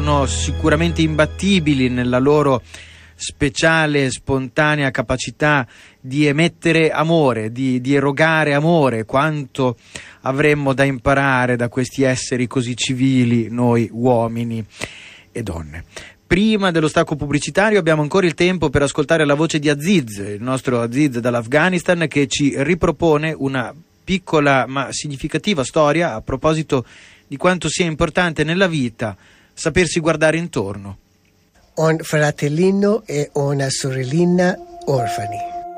Sono sicuramente imbattibili nella loro speciale, spontanea capacità di emettere amore, di erogare amore. Quanto avremmo da imparare da questi esseri così civili, noi uomini e donne. Prima dello stacco pubblicitario abbiamo ancora il tempo per ascoltare la voce di Aziz, il nostro Aziz dall'Afghanistan, che ci ripropone una piccola ma significativa storia a proposito di quanto sia importante nella vita sapersi guardare intorno. Un fratellino e una sorellina orfani.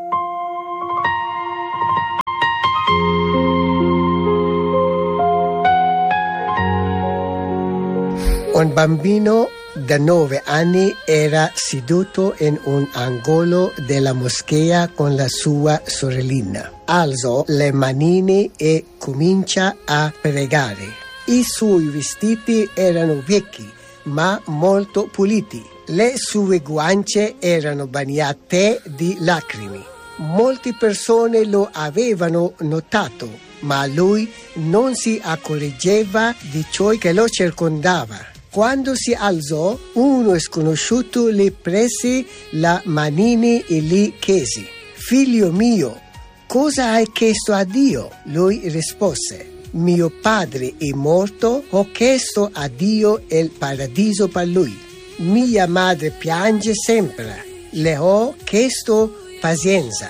Un bambino da 9 anni era seduto in un angolo della moschea con la sua sorellina. Alzò le manine e comincia a pregare. I suoi vestiti erano vecchi, ma molto puliti. Le sue guance erano bagnate di lacrime. Molte persone lo avevano notato, ma lui non si accorgeva di ciò che lo circondava. Quando si alzò, uno sconosciuto le prese la manina e gli chiese: «Figlio mio, cosa hai chiesto a Dio?» Lui rispose: «Mio padre è morto, ho chiesto a Dio il paradiso per lui. Mia madre piange sempre, le ho chiesto pazienza.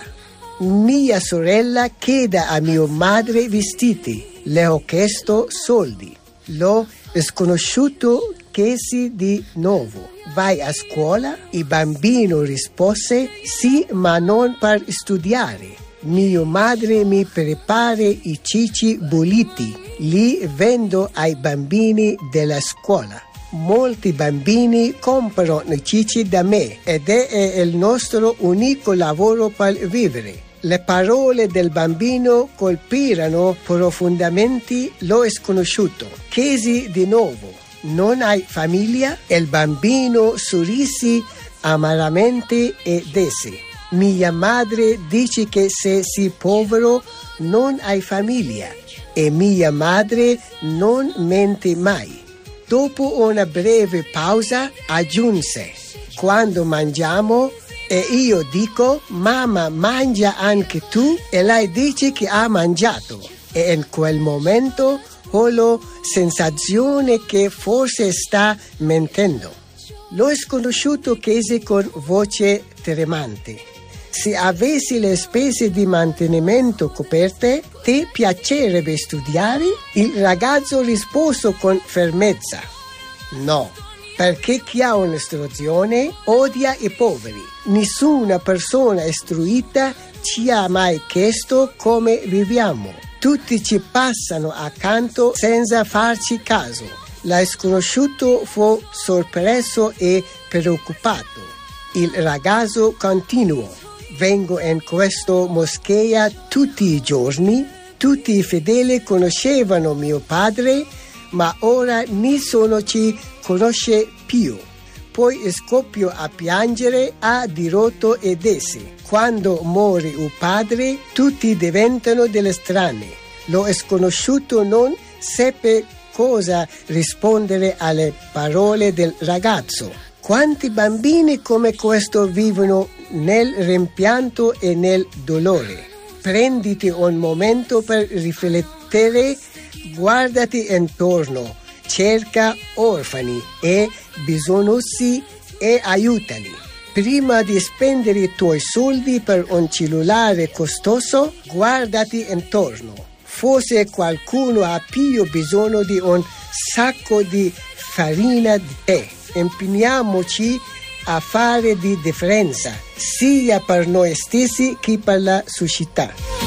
Mia sorella chiede a mia madre vestiti, le ho chiesto soldi». Lo sconosciuto chiese di nuovo: «Vai a scuola?» Il bambino rispose: «Sì, ma non per studiare. Mia madre mi prepara i ceci bolliti, li vendo ai bambini della scuola. Molti bambini comprano i ceci da me ed è il nostro unico lavoro per vivere». Le parole del bambino colpirono profondamente lo sconosciuto. Chiese di nuovo: «Non hai famiglia?» Il bambino sorrise amaramente e disse: «Mia madre dice che se sei povero non hai famiglia e mia madre non mente mai». Dopo una breve pausa aggiunse: «Quando mangiamo e io dico: mamma, mangia anche tu, e lei dice che ha mangiato, e in quel momento ho la sensazione che forse sta mentendo». Lo sconosciuto chiese con voce tremante: «Se avessi le spese di mantenimento coperte, ti piacerebbe studiare?» Il ragazzo rispose con fermezza: «No, perché chi ha un'istruzione odia i poveri. Nessuna persona istruita ci ha mai chiesto come viviamo. Tutti ci passano accanto senza farci caso». Lo sconosciuto fu sorpreso e preoccupato. Il ragazzo continuò: «Vengo in questa moschea tutti i giorni. Tutti i fedeli conoscevano mio padre, ma ora nessuno ci conosce più». Poi scoppiò a piangere a dirotto e disse: «Quando muore un padre, tutti diventano delle strane». Lo sconosciuto non seppe cosa rispondere alle parole del ragazzo. Quanti bambini come questo vivono nel rimpianto e nel dolore? Prenditi un momento per riflettere, guardati intorno, cerca orfani e bisognosi e aiutali. Prima di spendere i tuoi soldi per un cellulare costoso, guardati intorno. Forse qualcuno ha più bisogno di un sacco di farina di te. Impegniamoci a fare di differenza, sia per noi stessi che per la società.